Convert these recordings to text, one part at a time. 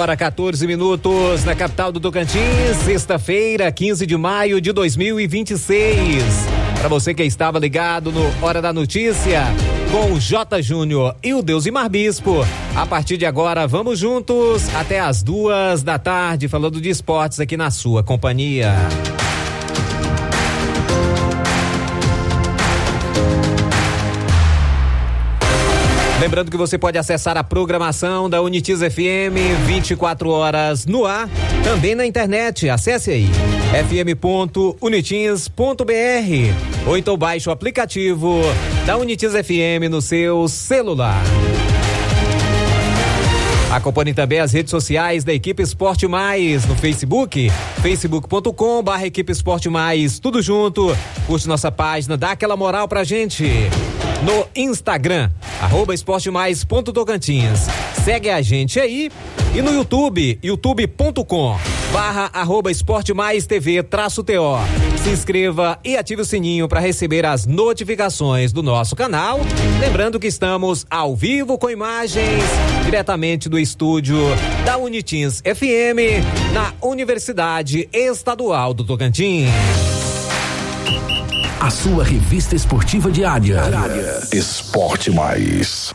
hora 14 minutos na capital do Tocantins, sexta-feira, 15 de maio de 2026. Para você que estava ligado no Hora da Notícia, com o J. Júnior e o Deusimar Bispo, a partir de agora vamos juntos até as 14h, falando de esportes aqui na sua companhia. Lembrando que você pode acessar a programação da Unitiz FM 24 horas no ar, também na internet. Acesse aí fm.unitiz.br ou então baixe o aplicativo da Unitiz FM no seu celular. Acompanhe também as redes sociais da Equipe Esporte Mais no Facebook, facebook.com/Equipe Esporte Mais, tudo junto. Curte nossa página, dá aquela moral pra gente. No Instagram, @esportemais.tocantins. Segue a gente aí. E no YouTube, youtube.com/esportemaistv-TO. Se inscreva e ative o sininho para receber as notificações do nosso canal. Lembrando que estamos ao vivo com imagens diretamente do estúdio da Unitiz FM na Universidade Estadual do Tocantins. A sua revista esportiva diária. Esporte Mais.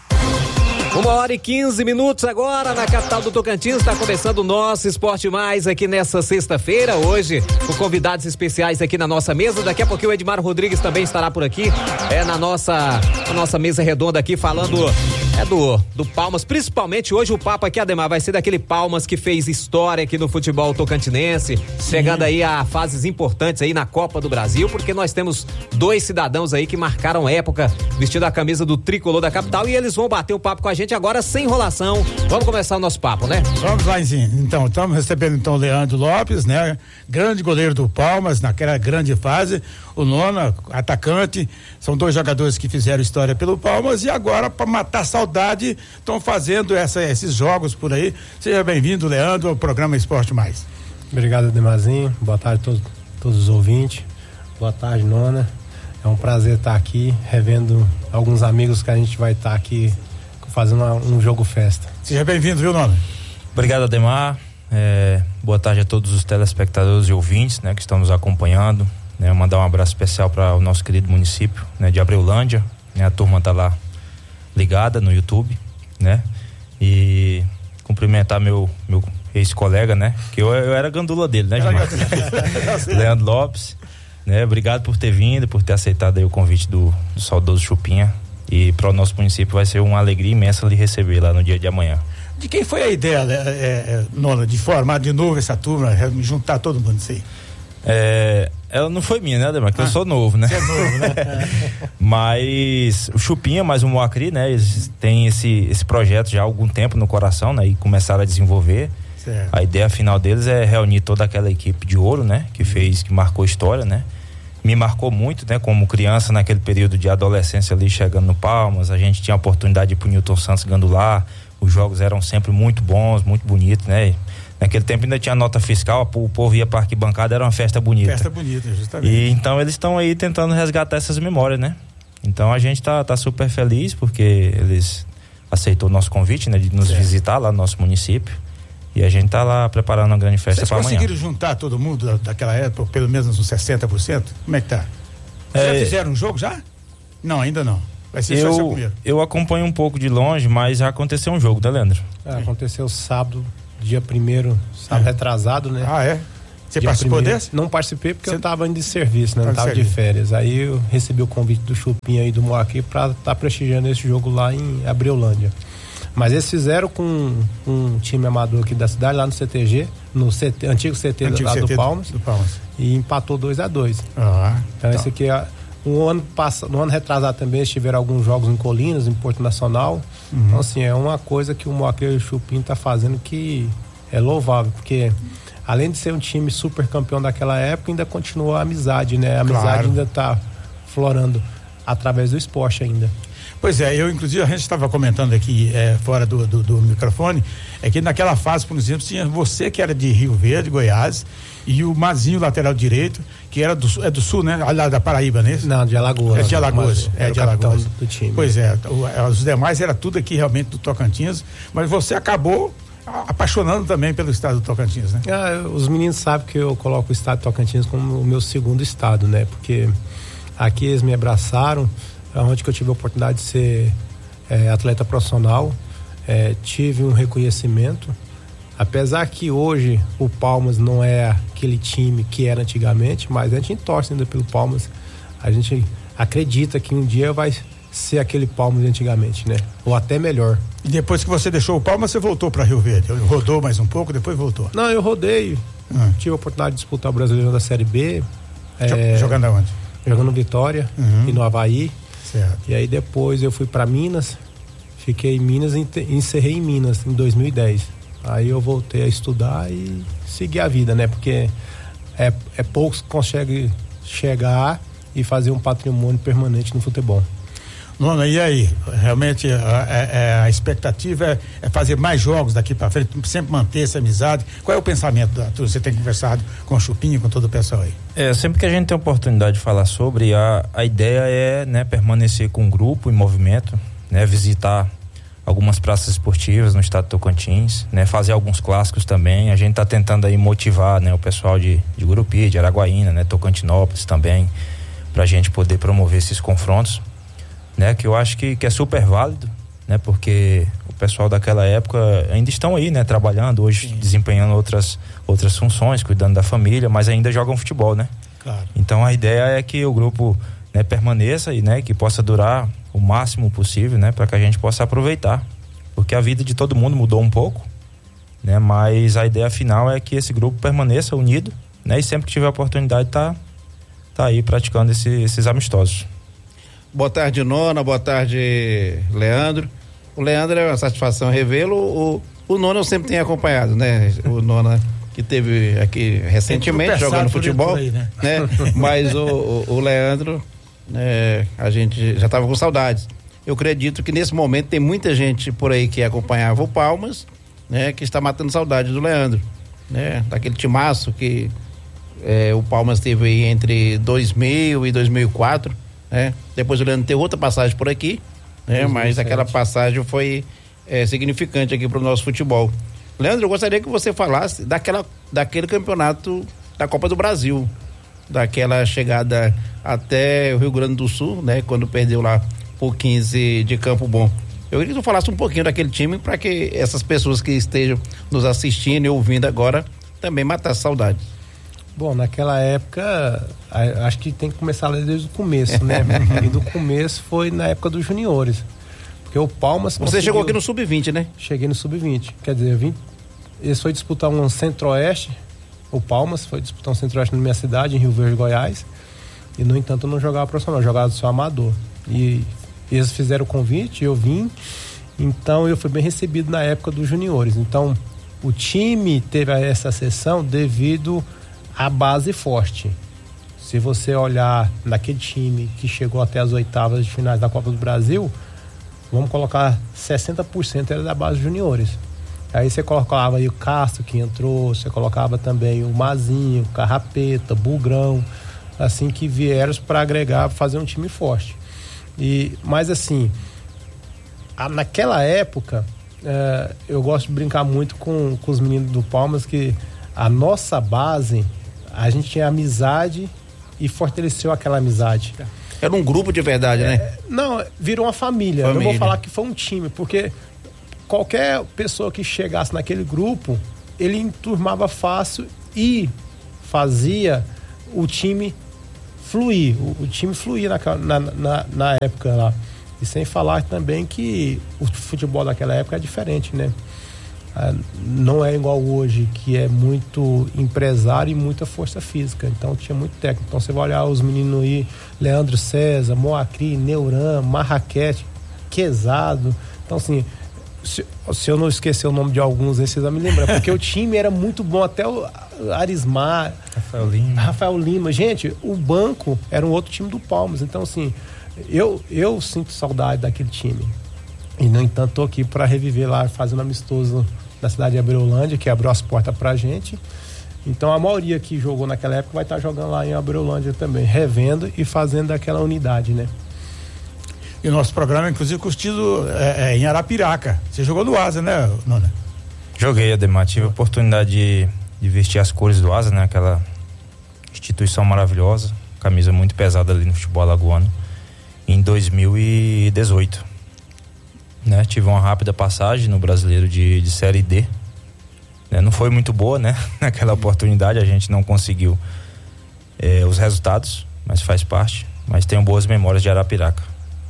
1h15 agora na capital do Tocantins. Está começando o nosso Esporte Mais aqui nessa sexta-feira. Hoje, com convidados especiais aqui na nossa mesa. Daqui a pouquinho o Edmar Rodrigues também estará por aqui. Na nossa mesa redonda aqui, falando do Palmas. Principalmente hoje o papo aqui, Ademar, vai ser daquele Palmas que fez história aqui no futebol tocantinense. Sim. Chegando aí a fases importantes aí na Copa do Brasil, porque nós temos 2 cidadãos aí que marcaram época vestindo a camisa do tricolor da capital, e eles vão bater um papo com a gente agora sem enrolação. Vamos começar o nosso papo, né? Vamos lá, então, estamos recebendo o Leandro Lopes, né? Grande goleiro do Palmas, naquela grande fase, o Nona, atacante, são 2 jogadores que fizeram história pelo Palmas e agora, para matar saudade, estão fazendo esses jogos por aí. Seja bem-vindo, Leandro, ao programa Esporte Mais. Obrigado, Ademarzinho, boa tarde a todos os ouvintes, boa tarde, Nona, é um prazer estar aqui, revendo alguns amigos que a gente vai estar aqui fazendo um jogo festa. Seja bem-vindo, viu, Nona? Obrigado, Ademar. Boa tarde a todos os telespectadores e ouvintes, né, que estão nos acompanhando. Né, mandar um abraço especial para o nosso querido município, né, de Abreulândia. Né, a turma tá lá ligada no YouTube, né? E cumprimentar meu ex-colega, né? Que eu era gandula dele, né, Gilmar? Leandro Lopes, né? Obrigado por ter vindo, por ter aceitado aí o convite do saudoso Chupinha. E para o nosso município vai ser uma alegria imensa lhe receber lá no dia de amanhã. De quem foi a ideia, Nona, de formar de novo essa turma, juntar todo mundo isso aí? Ela não foi minha, né, Ademar? Que eu sou novo, né? Você é novo, né? Mas o Chupinha, mais o Moacri, né? Eles têm esse projeto já há algum tempo no coração, né? E começaram a desenvolver. Certo. A ideia final deles é reunir toda aquela equipe de ouro, né? Que marcou história, né? Me marcou muito, né? Como criança, naquele período de adolescência ali, chegando no Palmas, a gente tinha a oportunidade de ir pro Newton Santos Gandular, os jogos eram sempre muito bons, muito bonitos, né? Naquele tempo ainda tinha nota fiscal, o povo ia pra arquibancada, era uma festa bonita. Festa bonita, justamente. E então eles estão aí tentando resgatar essas memórias, né? Então a gente tá super feliz, porque eles aceitou o nosso convite, né? De nos visitar lá no nosso município. E a gente tá lá preparando uma grande festa para amanhã. Vocês conseguiram juntar todo mundo daquela época, pelo menos uns 60%? Como é que tá? Já fizeram um jogo já? Não, ainda não. Vai ser só seu primeiro. Eu acompanho um pouco de longe, mas já aconteceu um jogo, tá, Leandro? Aconteceu sábado, dia 1º, sábado retrasado, né? Ah, é? Você participou desse? Não participei porque eu tava indo de serviço, né? Não tava de férias. Aí eu recebi o convite do Chupinha e do Moacir pra estar prestigiando esse jogo lá em Abreulândia. Mas eles fizeram com um time amador aqui da cidade, lá no CTG, no antigo CT lá do Palmas. E empatou 2-2. Então esse aqui no ano retrasado também eles tiveram alguns jogos em Colinas, em Porto Nacional. Então assim, é uma coisa que o Moacir e o Chupinho tá fazendo que é louvável, porque além de ser um time super campeão daquela época, ainda continua a amizade, né? A amizade ainda tá florando através do esporte ainda. Pois é, inclusive a gente estava comentando aqui fora do microfone, que naquela fase, por exemplo, tinha você que era de Rio Verde, Goiás, e o Mazinho, lateral direito, que era do sul, né? Lá da Paraíba, né? Não, de Alagoas. De Alagoas. De Alagoas. Do time. Pois é, os demais era tudo aqui realmente do Tocantins, mas você acabou apaixonando também pelo estado do Tocantins, né? Os meninos sabem que eu coloco o estado do Tocantins como o meu segundo estado, né? Porque aqui eles me abraçaram, onde que eu tive a oportunidade de ser atleta profissional, tive um reconhecimento, apesar que hoje o Palmas não é aquele time que era antigamente, mas a gente torce ainda pelo Palmas, a gente acredita que um dia vai ser aquele Palmas de antigamente, né? Ou até melhor. E depois que você deixou o Palmas, você voltou para Rio Verde? Rodou mais um pouco, depois voltou? Não, eu rodei, tive a oportunidade de disputar o Brasileirão da Série B. Jogando aonde? Jogando no Vitória e no Avaí. Certo. E aí depois eu fui para Minas, fiquei em Minas e encerrei em Minas em 2010. Aí eu voltei a estudar e seguir a vida, né? Porque poucos conseguem chegar e fazer um patrimônio permanente no futebol. Nona, e aí? Realmente a expectativa é fazer mais jogos daqui para frente, sempre manter essa amizade. Qual é o pensamento da turma? Você tem conversado com o Chupinho, com todo o pessoal aí? Sempre que a gente tem a oportunidade de falar sobre, a ideia é, né, permanecer com o grupo em movimento, né, visitar algumas praças esportivas no estado de Tocantins, né, fazer alguns clássicos também. A gente está tentando aí motivar, né, o pessoal de Gurupi, de Araguaína, né, Tocantinópolis também, para a gente poder promover esses confrontos, né, que eu acho que é super válido, né, porque o pessoal daquela época ainda estão aí, né, trabalhando hoje, desempenhando outras funções, cuidando da família, mas ainda jogam futebol, né? Claro. Então a ideia é que o grupo, né, permaneça e, né, que possa durar o máximo possível, né, para que a gente possa aproveitar, porque a vida de todo mundo mudou um pouco, né, mas a ideia final é que esse grupo permaneça unido, né, e sempre que tiver a oportunidade tá aí praticando esses amistosos. Boa tarde, Nona, boa tarde, Leandro. O Leandro é uma satisfação revê-lo, o Nona eu sempre tenho acompanhado, né? O Nona que teve aqui recentemente jogando futebol, aí, né? Mas o Leandro, a gente já estava com saudades. Eu acredito que nesse momento tem muita gente por aí que acompanhava o Palmas, né? Que está matando saudade do Leandro, né? Daquele timaço que o Palmas teve aí entre 2000 e 2004, né? Depois o Leandro teve outra passagem por aqui, né? Mas aquela passagem foi significante aqui para o nosso futebol. Leandro, eu gostaria que você falasse daquele campeonato da Copa do Brasil, daquela chegada até o Rio Grande do Sul, né? Quando perdeu lá por 15 de Campo Bom. Eu queria que tu falasse um pouquinho daquele time para que essas pessoas que estejam nos assistindo e ouvindo agora também matassem saudades. Bom, naquela época, acho que tem que começar desde o começo, né? E do começo foi na época dos juniores. Porque o Palmas... Você chegou aqui no Sub-20, né? Cheguei no Sub-20. Quer dizer, eles foi disputar um Centro-Oeste, o Palmas foi disputar um Centro-Oeste na minha cidade, em Rio Verde, Goiás. E, no entanto, eu não jogava profissional, eu jogava só amador. E eles fizeram o convite, eu vim. Então, eu fui bem recebido na época dos juniores. Então, o time teve essa sessão devido à base forte. Se você olhar naquele time que chegou até as oitavas de finais da Copa do Brasil, vamos colocar 60% era da base juniores. Aí você colocava aí o Castro que entrou, você colocava também o Mazinho, Carrapeta, Bugrão, assim, que vieram para agregar, fazer um time forte. Mas assim, naquela época, eu gosto de brincar muito com os meninos do Palmas, que a nossa base, a gente tinha amizade e fortaleceu aquela amizade. Era um grupo de verdade, né? Não, virou uma família. Eu vou falar que foi um time, porque qualquer pessoa que chegasse naquele grupo, ele enturmava fácil e fazia o time fluir. O time fluía na época lá. E sem falar também que o futebol daquela época é diferente, né? Não é igual hoje, que é muito empresário e muita força física. Então tinha muito técnico. Então você vai olhar os meninos aí, Leandro César, Moacri, Neuran, Marraquete, Quezado. Então assim, se eu não esquecer o nome de alguns, vocês vão me lembrar, porque o time era muito bom, até o Arismar, Rafael Lima. Gente, o banco era um outro time do Palmas. Então assim, eu sinto saudade daquele time. E no entanto tô aqui para reviver lá, fazendo amistoso na cidade de Abreolândia, que abriu as portas pra gente. Então a maioria que jogou naquela época vai estar jogando lá em Abreolândia também, revendo e fazendo aquela unidade, né? E o nosso programa, inclusive, curtido em Arapiraca. Você jogou no Asa, né, Nona? Joguei, Ademar, tive a oportunidade de vestir as cores do Asa, né? Aquela instituição maravilhosa, camisa muito pesada ali no futebol alagoano, em 2018, né? Tive uma rápida passagem no Brasileiro de Série D, né? Não foi muito boa, né? Naquela oportunidade a gente não conseguiu os resultados, mas faz parte, mas tenho boas memórias de Arapiraca.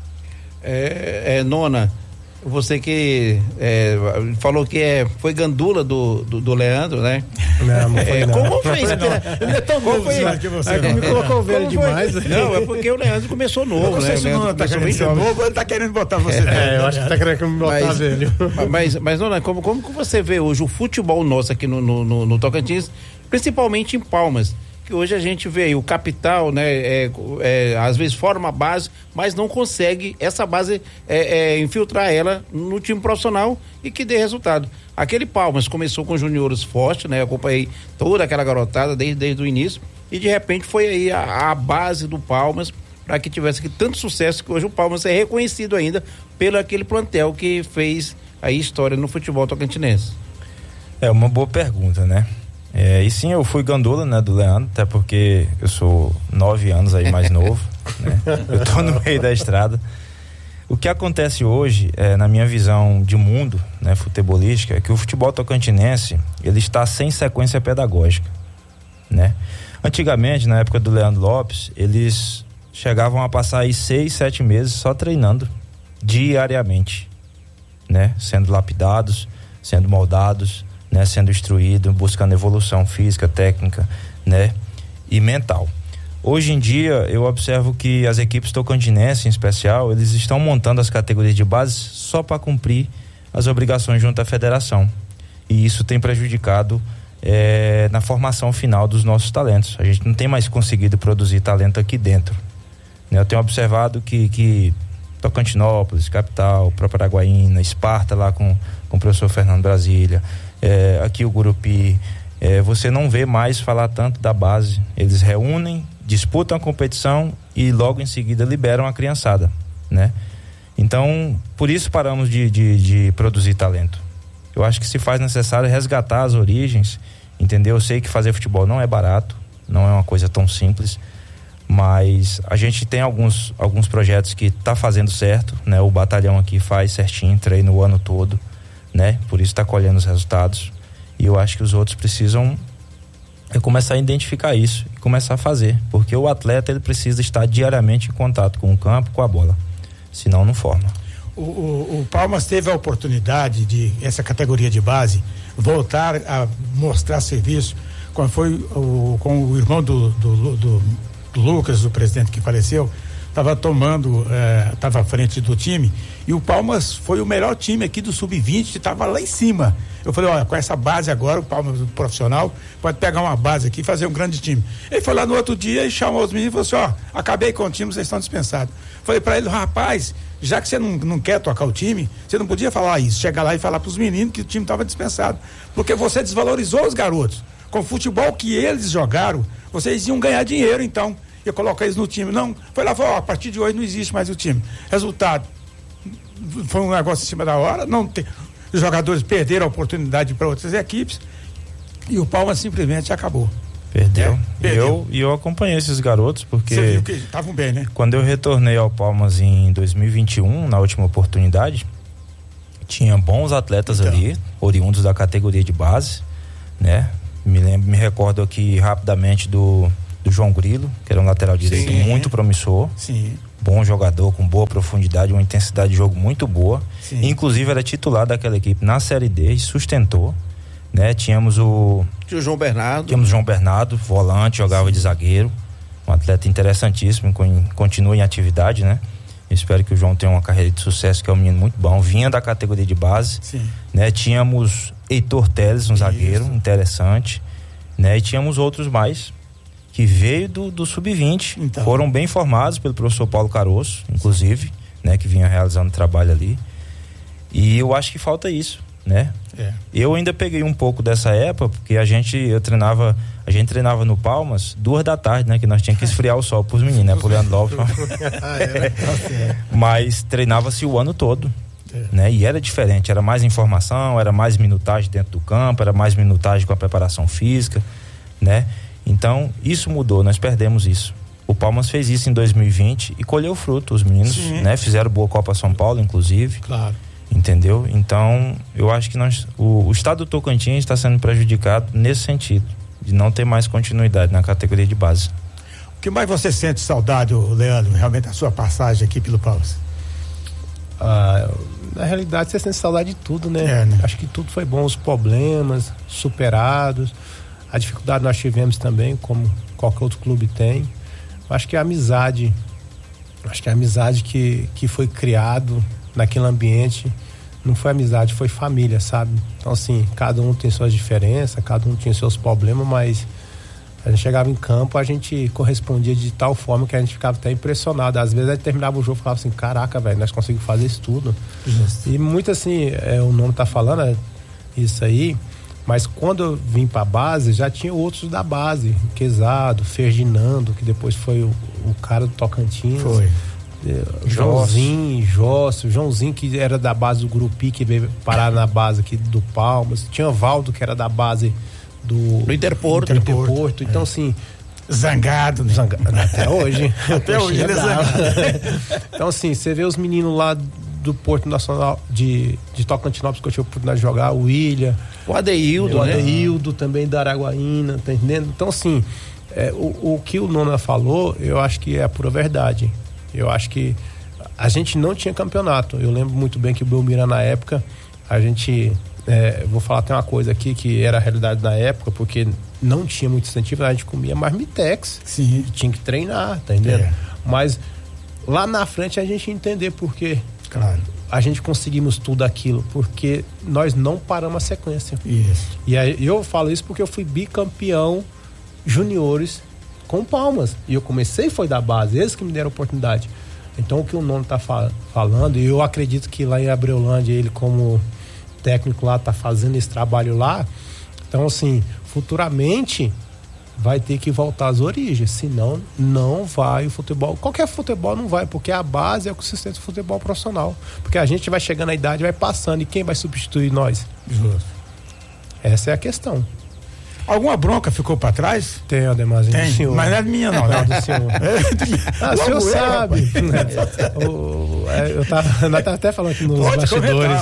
Nona, você que falou que foi gandula do Leandro, né? Não foi não. Como foi isso? Ele é tão novo que você me colocou velho demais. Não, é porque o Leandro começou novo, né? Se o Nona tá querendo ser novo, ele tá querendo botar você velho. Eu acho que tá querendo me botar velho. Mas Nona, como que você vê hoje o futebol nosso aqui no Tocantins, principalmente em Palmas? Que hoje a gente vê aí o capital, né? Às vezes forma a base, mas não consegue essa base infiltrar ela no time profissional e que dê resultado. Aquele Palmas começou com juniores fortes, né? Eu acompanhei toda aquela garotada desde o início e de repente foi aí a base do Palmas para que tivesse aqui tanto sucesso que hoje o Palmas é reconhecido ainda pelo aquele plantel que fez aí história no futebol tocantinense. É uma boa pergunta, né? E sim, eu fui gandula, né, do Leandro, até porque eu sou 9 anos aí mais novo, né? Eu tô no meio da estrada. O que acontece hoje, na minha visão de mundo, né, futebolística, é que o futebol tocantinense, ele está sem sequência pedagógica, né? Antigamente, na época do Leandro Lopes, eles chegavam a passar aí 6, 7 meses só treinando diariamente, né? Sendo lapidados, sendo moldados, né, sendo instruído, buscando evolução física, técnica, né, e mental. Hoje em dia eu observo que as equipes tocantinenses, em especial, eles estão montando as categorias de base só para cumprir as obrigações junto à federação, e isso tem prejudicado na formação final dos nossos talentos. A gente não tem mais conseguido produzir talento aqui dentro, né? Eu tenho observado que Tocantinópolis, capital, própria Araguaína, Esparta lá com o professor Fernando Brasília, aqui o Gurupi, você não vê mais falar tanto da base. Eles reúnem, disputam a competição e logo em seguida liberam a criançada, né? Então, por isso paramos de produzir talento. Eu acho que se faz necessário resgatar as origens, entendeu? Eu sei que fazer futebol não é barato, não é uma coisa tão simples, mas a gente tem alguns projetos que tá fazendo certo, né? O batalhão aqui faz certinho, treina o ano todo, né? Por isso está colhendo os resultados, e eu acho que os outros precisam começar a identificar isso e começar a fazer, porque o atleta ele precisa estar diariamente em contato com o campo, com a bola, senão não forma. O Palmas teve a oportunidade de essa categoria de base voltar a mostrar serviço quando foi com o irmão do Lucas, o presidente que faleceu, estava à frente do time, e o Palmas foi o melhor time aqui do sub-20, estava lá em cima. Eu falei, olha, com essa base agora, o Palmas profissional pode pegar uma base aqui e fazer um grande time. Ele foi lá no outro dia e chamou os meninos e falou assim, acabei com o time, vocês estão dispensados. Falei para ele, rapaz, já que você não quer tocar o time, você não podia falar isso, chegar lá e falar para os meninos que o time estava dispensado, porque você desvalorizou os garotos. Com o futebol que eles jogaram, vocês iam ganhar dinheiro, então ia colocar eles no time. Não, foi lá e falou, a partir de hoje não existe mais o time. Resultado, foi um negócio em cima da hora, os jogadores perderam a oportunidade para outras equipes e o Palmas simplesmente acabou. Perdeu. E eu acompanhei esses garotos porque você viu que estavam bem, né? Quando eu retornei ao Palmas em 2021, na última oportunidade, tinha bons atletas ali, oriundos da categoria de base, né? Me recordo aqui rapidamente do João Grilo, que era um lateral direito muito promissor. Sim. Bom jogador, com boa profundidade, uma intensidade de jogo muito boa. Sim. Inclusive era titular daquela equipe na Série D e sustentou, né? Tínhamos o João Bernardo, volante, jogava de zagueiro, um atleta interessantíssimo, continua em atividade, né? Eu espero que o João tenha uma carreira de sucesso, que é um menino muito bom, vinha da categoria de base. Sim. Né? Tínhamos Heitor Teles, um zagueiro interessante, né? E tínhamos outros mais que veio do sub-20, então, foram bem formados pelo professor Paulo Caroço, inclusive, né? Que vinha realizando trabalho ali, e eu acho que falta isso, né? Eu ainda peguei um pouco dessa época, porque a gente treinava no Palmas 2 da tarde, né? Que nós tínhamos que esfriar o sol pros meninos, né? Pro Leandro Lopes. Mas treinava-se o ano todo, né? E era diferente, era mais informação, era mais minutagem dentro do campo, era mais minutagem com a preparação física, né? Então, isso mudou, nós perdemos isso. O Palmas fez isso em 2020 e colheu fruto, os meninos, né? Fizeram boa Copa São Paulo, inclusive. Claro. Entendeu? Então, eu acho que o estado do Tocantins está sendo prejudicado nesse sentido, de não ter mais continuidade na categoria de base. O que mais você sente saudade, Leandro, realmente a sua passagem aqui pelo Palmas? Na realidade, você sente saudade de tudo, né? Acho que tudo foi bom, os problemas superados, a dificuldade nós tivemos também, como qualquer outro clube tem. Acho que a amizade que foi criado naquele ambiente não foi amizade, foi família, sabe? Então, assim, cada um tem suas diferenças, cada um tinha seus problemas, mas a gente chegava em campo, a gente correspondia de tal forma que a gente ficava até impressionado. Às vezes a gente terminava o jogo e falava assim, caraca, velho, nós conseguimos fazer isso tudo. Justo. E muito assim, o nome tá falando isso aí, mas quando eu vim pra base, já tinha outros da base, Quezado, Ferdinando, que depois foi o cara do Tocantins. Foi. Joãozinho que era da base do Grupi, que veio parar na base aqui do Palmas. Tinha Valdo, que era da base do Interporto. Então, assim, zangado, né? Até hoje. Até hoje ele é zangado. Então, assim, você vê os meninos lá do Porto Nacional de Tocantinópolis que eu tive a oportunidade de jogar, o William, o Adeildo, também da Araguaína, tá entendendo? Então, assim, o que o Nona falou, eu acho que é a pura verdade. Eu acho que a gente não tinha campeonato. Eu lembro muito bem que o Belmira, na época, a gente, vou falar até uma coisa aqui que era a realidade na época, porque não tinha muito incentivo, a gente comia marmitex. Sim. Tinha que treinar, tá entendendo? Mas lá na frente a gente ia entender por quê. Claro. A gente conseguimos tudo aquilo, porque nós não paramos a sequência. Isso. E aí eu falo isso porque eu fui bicampeão juniores com Palmas. E eu comecei foi da base, eles que me deram a oportunidade. Então o que o Nono tá falando, e eu acredito que lá em Abreulândia, ele como técnico lá tá fazendo esse trabalho lá. Então, assim, futuramente vai ter que voltar às origens, senão não vai o futebol. Qualquer futebol não vai, porque a base é o que sustenta o futebol profissional. Porque a gente vai chegando na idade, vai passando, e quem vai substituir nós? Justo. Essa é a questão. Alguma bronca ficou pra trás? Tem, Ademarzinho. Tem, senhor. mas não é minha não, né? Do senhor. O senhor sabe. Eu tava até falando aqui nos bastidores.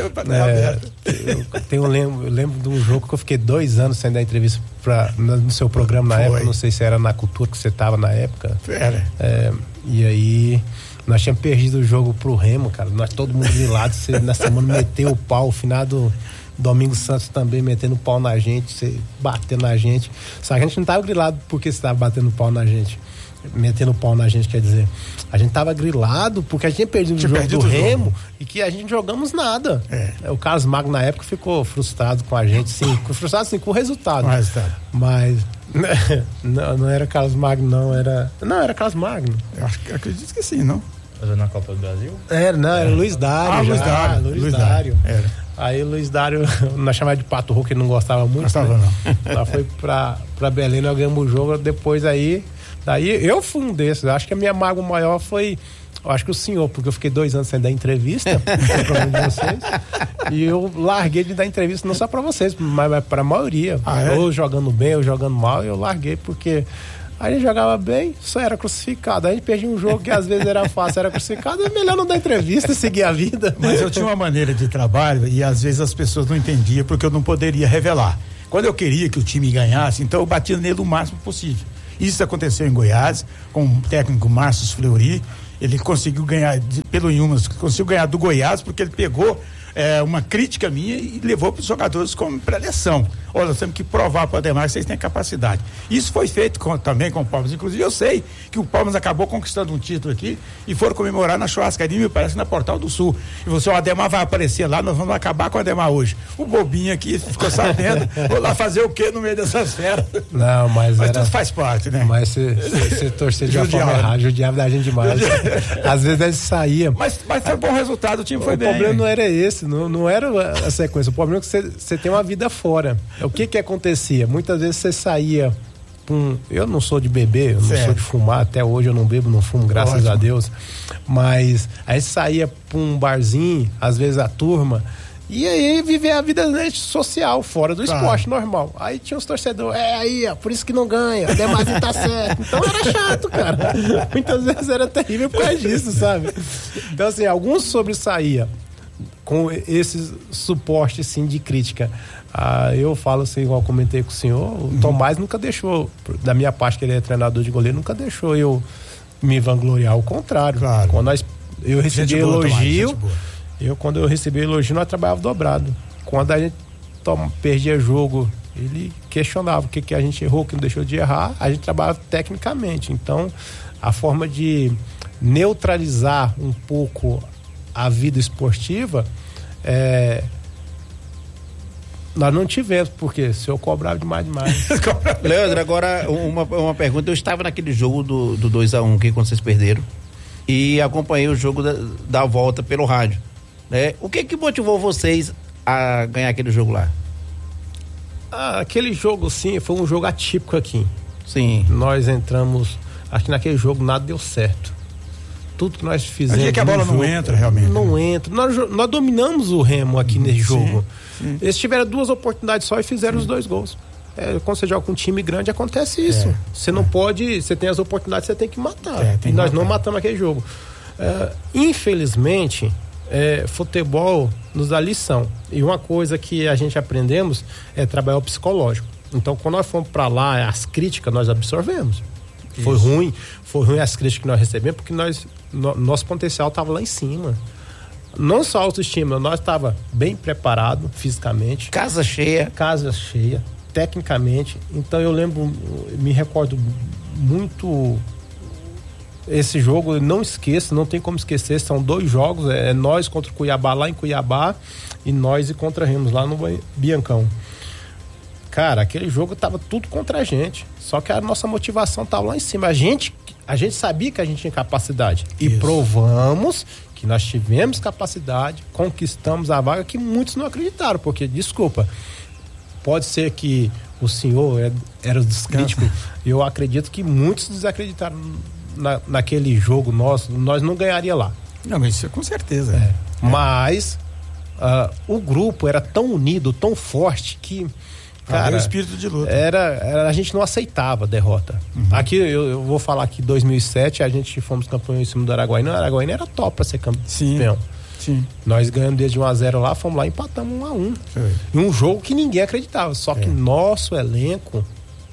Eu lembro de um jogo que eu fiquei 2 anos sem dar entrevista no seu programa na época, não sei se era na Cultura que você tava na época. Era. E aí nós tínhamos perdido o jogo pro Remo, cara. Nós todo mundo de lado, você na semana meteu o pau, o finado Domingo Santos também metendo pau na gente, você batendo na gente. Só que a gente não tava grilado porque você tava batendo pau na gente. Metendo pau na gente, quer dizer. A gente tava grilado porque a gente tinha perdido o jogo do Remo e que a gente não jogamos nada. O Carlos Magno na época ficou frustrado com a gente, sim. Frustrado sim com o resultado. Mas não era Carlos Magno, não. Era Carlos Magno. Eu acredito que sim, não? Na Copa do Brasil? Era Luiz Dário. Luiz Dário. Aí o Luiz Dário, nós chamávamos de Pato Roco, ele não gostava muito. Gostava, né? Não. Lá foi pra Belém, nós ganhamos o jogo. Depois daí eu fui um desses. Acho que a minha mágoa maior foi, eu acho que o senhor, porque eu fiquei 2 anos sem dar entrevista no programa de vocês. E eu larguei de dar entrevista não só pra vocês, mas pra maioria. Ou jogando bem, ou jogando mal, eu larguei porque a gente jogava bem, só era crucificado. A gente perdia um jogo que às vezes era fácil, era crucificado. É melhor não dar entrevista e seguir a vida. Mas eu tinha uma maneira de trabalho e às vezes as pessoas não entendiam porque eu não poderia revelar. Quando eu queria que o time ganhasse, então eu batia nele o máximo possível. Isso aconteceu em Goiás, com o técnico Márcio Fleury. Ele conseguiu ganhar pelo Inhumas, conseguiu ganhar do Goiás porque ele pegou uma crítica minha e levou para os jogadores como preleção. Olha, nós temos que provar para o Ademar que vocês têm capacidade. Isso foi feito também com o Palmas. Inclusive, eu sei que o Palmas acabou conquistando um título aqui e foram comemorar na churrascaria, me parece, na Portal do Sul. E você, o Ademar vai aparecer lá, nós vamos acabar com o Ademar hoje. O bobinho aqui ficou sabendo, vou lá fazer o quê no meio dessas feras? Não, mas tudo faz parte, né? Mas você torcer de uma forma errada, judiava da gente demais. Às vezes ele saía. Mas foi bom resultado, o time foi bem. O problema não era esse, não era a sequência. O problema é que você tem uma vida fora. O que acontecia? Muitas vezes você saía eu não sou de beber, eu não sou de fumar, até hoje eu não bebo, não fumo, graças a Deus, mas a gente saía pra um barzinho, às vezes a turma, e aí viver a vida, né, social, fora do esporte normal. Aí tinha os torcedores, por isso que não ganha, o Demazinho tá certo. Então era chato, cara. Muitas vezes era terrível por causa disso, sabe? Então, assim, alguns sobressaía com esse suporte, assim, de crítica. Eu falo assim, igual comentei com o senhor, o Tomás nunca deixou, da minha parte, que ele é treinador de goleiro, nunca deixou eu me vangloriar, ao contrário. Claro. Quando eu recebi elogio, quando eu recebi elogio, nós trabalhávamos dobrado. Quando a gente perdia jogo, ele questionava o que a gente errou, o que não deixou de errar, a gente trabalhava tecnicamente. Então, a forma de neutralizar um pouco a vida esportiva, nós não tivemos, porque se eu cobrava demais. Leandro, agora uma pergunta. Eu estava naquele jogo do 2-1 que quando vocês perderam e acompanhei o jogo da volta pelo rádio, né? O que motivou vocês a ganhar aquele jogo lá? Aquele jogo, sim, foi um jogo atípico aqui. Sim. Nós entramos, acho que naquele jogo nada deu certo. Tudo que nós fizemos. Que a bola não entra, realmente. Não entra. Nós dominamos o Remo aqui nesse jogo. Sim. Eles tiveram 2 oportunidades só e fizeram os 2 gols. Quando você joga com um time grande, acontece isso. Você não pode. Você tem as oportunidades, você tem que matar. E nós não matamos aquele jogo. Infelizmente, futebol nos dá lição. E uma coisa que a gente aprendemos é trabalhar o psicológico. Então, quando nós fomos pra lá, as críticas nós absorvemos. Foi ruim as críticas que nós recebemos, porque nosso potencial estava lá em cima. Não só a autoestima, nós estava bem preparado fisicamente. Casa cheia, tecnicamente. Então eu me recordo muito esse jogo, eu não esqueço, não tem como esquecer, são 2 jogos, nós contra o Cuiabá lá em Cuiabá e nós e contra Remos lá no Biancão. Cara, aquele jogo tava tudo contra a gente, só que a nossa motivação tava lá em cima. A gente sabia que a gente tinha capacidade e provamos que nós tivemos capacidade, conquistamos a vaga que muitos não acreditaram, porque, desculpa, pode ser que o senhor era dos críticos, eu acredito que muitos desacreditaram naquele jogo nosso, nós não ganharia lá. Não, isso com certeza. Mas o grupo era tão unido, tão forte que, cara, o espírito de luta. A gente não aceitava a derrota. Aqui, eu vou falar que em 2007 a gente fomos campeões em cima do Araguaína. O Araguaína era top pra ser campeão. Sim. Nós ganhamos desde 1-0 lá, fomos lá e empatamos 1-1. Em um jogo que ninguém acreditava. Só que nosso elenco,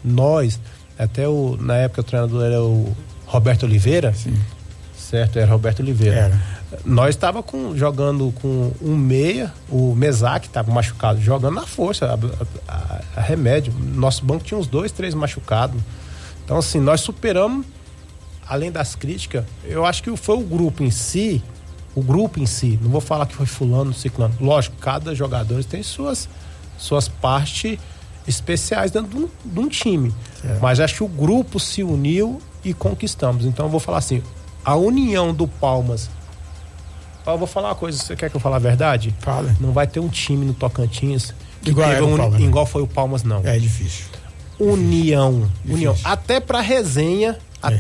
até na época o treinador era o Roberto Oliveira. Sim. Certo, era Roberto Oliveira. Nós estava jogando com um meia, o Mesac estava machucado, jogando na força, a remédio. Nosso banco tinha uns 2, 3 machucados. Então, assim, nós superamos, além das críticas, eu acho que foi o grupo em si, não vou falar que foi fulano, ciclano. Lógico, cada jogador tem suas partes especiais dentro de um time. Mas acho que o grupo se uniu e conquistamos. Então, eu vou falar assim, a união do Palmas. Eu vou falar uma coisa, você quer que eu fale a verdade? Fala. Não vai ter um time no Tocantins que igual foi o Palmas, não. É difícil. União. Até pra resenha.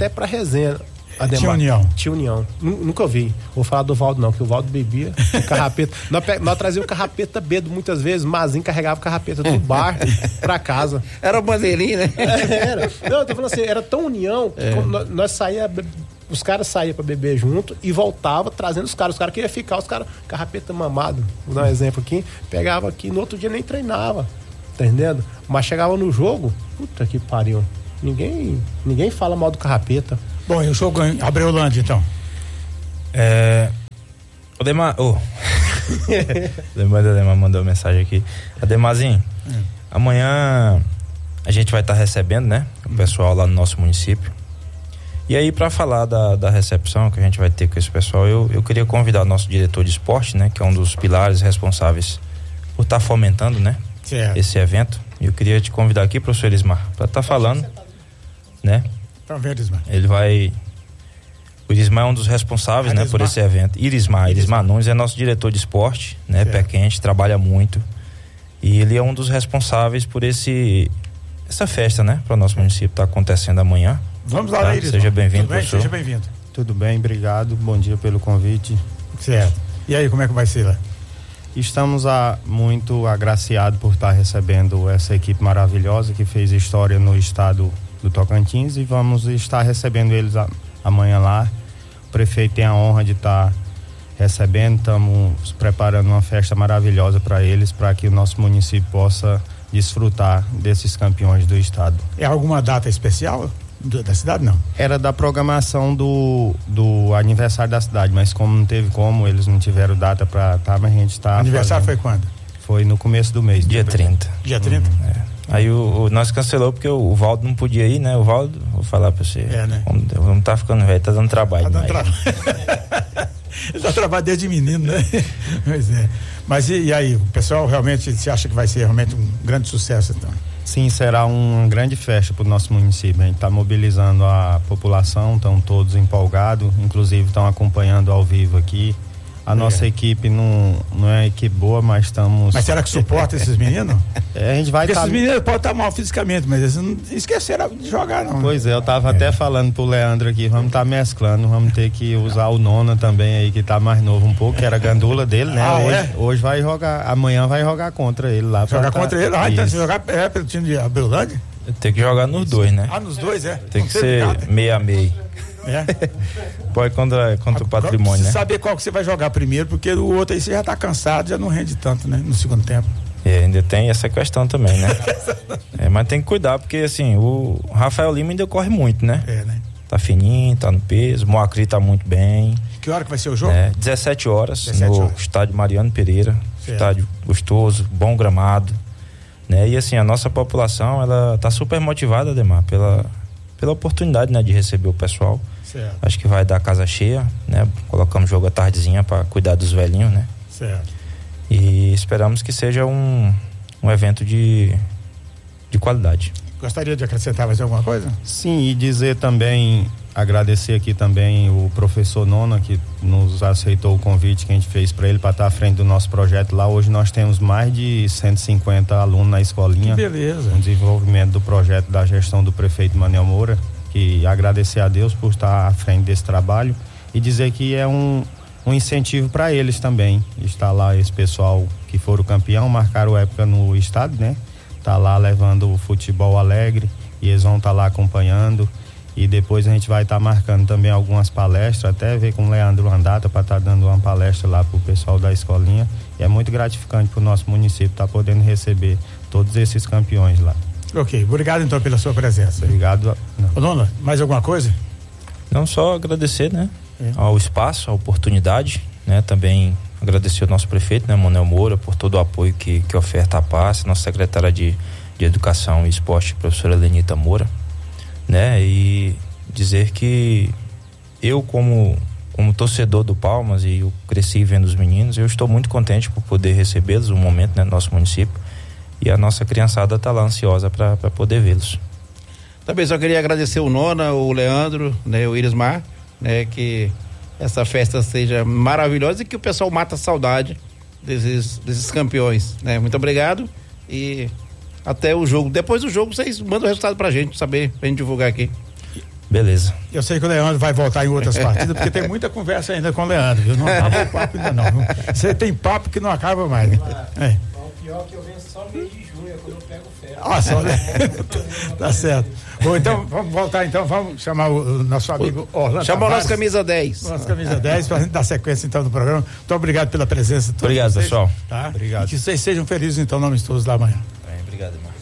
Tinha união. Nunca vi. Vou falar do Valdo, não, que o Valdo bebia o carrapeta. nós trazíamos o carrapeta B muitas vezes, Mazinho carregava o carrapeta do bar pra casa. Era o bandeirinho, né? Era. Não, eu tô falando assim, era tão união que nós saíamos. Os caras saíam pra beber junto e voltavam trazendo os caras. Os caras queriam ficar, os caras, carrapeta mamado, vou dar um exemplo aqui, pegava aqui, no outro dia nem treinava, tá entendendo? Mas chegava no jogo, puta que pariu, ninguém fala mal do carrapeta. Bom, e o jogo em Abreolândia, então? O Demar mandou mensagem aqui. Ademazinho, amanhã a gente vai estar recebendo, né, o pessoal lá no nosso município. E aí, para falar da recepção que a gente vai ter com esse pessoal, eu queria convidar o nosso diretor de esporte, né, que é um dos pilares responsáveis por estar fomentando, né, esse evento. E eu queria te convidar aqui, professor Elismar, para estar falando, né? Tá vendo, Elismar? O Irismar é um dos responsáveis, né, por esse evento. Irismar Nunes é nosso diretor de esporte, né, pé quente, trabalha muito. E ele é um dos responsáveis por esse essa festa, né, para o nosso município, está acontecendo amanhã. Vamos lá, tá? Iris. Seja bem-vindo, professor. Seja bem-vindo. Tudo bem, obrigado. Bom dia pelo convite. Certo. E aí, como é que vai ser lá? Estamos muito agraciados por estar recebendo essa equipe maravilhosa que fez história no estado do Tocantins e vamos estar recebendo eles amanhã lá. O prefeito tem a honra de estar recebendo, estamos preparando uma festa maravilhosa para eles, para que o nosso município possa desfrutar desses campeões do estado. É alguma data especial da cidade, não? Era da programação do aniversário da cidade, mas como não teve como, eles não tiveram data para estar, mas a gente está. O aniversário foi quando? Foi no começo do mês. Dia 30. Dia 30? Aí nós cancelou porque o Valdo não podia ir, né? O Valdo, vou falar pra você. Né? Vamos tá ficando velho, tá dando trabalho. Tá dando trabalho. Ele dá trabalho desde menino, né? Pois é. Mas e aí, o pessoal realmente, você acha que vai ser realmente um grande sucesso, então? Sim, será uma grande festa para o nosso município. A gente está mobilizando a população, estão todos empolgados, inclusive estão acompanhando ao vivo aqui. A nossa equipe não é uma equipe boa, mas estamos... Mas será que suporta esses meninos? A gente vai esses meninos podem estar mal fisicamente, mas eles não esqueceram de jogar, não. Pois é, eu estava até falando pro Leandro aqui, vamos estar mesclando, vamos ter que usar o Nona também aí, que está mais novo um pouco, que era a gandula dele, né? Hoje vai jogar, amanhã vai jogar contra ele lá. Jogar contra ele? Então se jogar pelo time de Abrolândia? Tem que jogar nos dois, né? Nos dois, Tem que ser meio a meio. Pode contra o Patrimônio, né? Saber qual que você vai jogar primeiro, porque o outro aí você já tá cansado, já não rende tanto, né? No segundo tempo. Ainda tem essa questão também, né? Mas tem que cuidar, porque assim, o Rafael Lima ainda corre muito, né? Né? Tá fininho, tá no peso, o Moacri tá muito bem. Que hora que vai ser o jogo? 17 horas, no estádio Mariano Pereira, estádio gostoso, bom gramado, né? E assim, a nossa população, ela tá super motivada, Ademar, pela oportunidade, né, de receber o pessoal. Certo. Acho que vai dar casa cheia, né? Colocamos jogo à tardezinha para cuidar dos velhinhos, né? Certo. E esperamos que seja um evento de qualidade. Gostaria de acrescentar mais alguma coisa? Sim, e dizer também, agradecer aqui também o professor Nona, que nos aceitou o convite que a gente fez para ele para estar à frente do nosso projeto lá. Hoje nós temos mais de 150 alunos na escolinha. Que beleza. O desenvolvimento do projeto da gestão do prefeito Manuel Moura, que agradecer a Deus por estar à frente desse trabalho e dizer que é um incentivo para eles também. Está lá esse pessoal que foram campeão, marcaram época no estado, né? Tá lá levando o futebol alegre e eles vão estar lá acompanhando. E depois a gente vai estar marcando também algumas palestras, até ver com o Leandro Landata para estar dando uma palestra lá pro pessoal da escolinha. E é muito gratificante pro nosso município estar podendo receber todos esses campeões lá. Ok, obrigado então pela sua presença. Obrigado. Nona, mais alguma coisa? Não, só agradecer, né? Ao espaço, à oportunidade, né? Também agradecer ao nosso prefeito, né? Manuel Moura, por todo o apoio que oferta a PAS, nossa secretária de Educação e Esporte, professora Lenita Moura, né? E dizer que eu como torcedor do Palmas, e eu cresci vendo os meninos, eu estou muito contente por poder recebê-los no momento, né, no nosso município, e a nossa criançada está lá ansiosa para poder vê-los. Também só queria agradecer o Nona, o Leandro, né, o Irismar, né, que essa festa seja maravilhosa e que o pessoal mata a saudade desses campeões, né? Muito obrigado e até o jogo. Depois do jogo vocês mandam o resultado pra gente saber, pra gente divulgar aqui. Beleza. Eu sei que o Leandro vai voltar em outras partidas, porque tem muita conversa ainda com o Leandro, viu? Não acaba o papo ainda não. Você tem papo que não acaba mais, né? O pior é que eu venço só no mês de junho, é quando eu pego férias. Só, né? Tá certo. Bom, então, vamos voltar então, vamos chamar o nosso amigo Orlando. Chama o nosso camisa 10. Nosso camisa 10, pra gente dar sequência então no programa. Muito obrigado pela presença. Obrigado, pessoal. Tá? Obrigado. E que vocês sejam felizes então, nomes todos lá amanhã. Obrigado, irmão.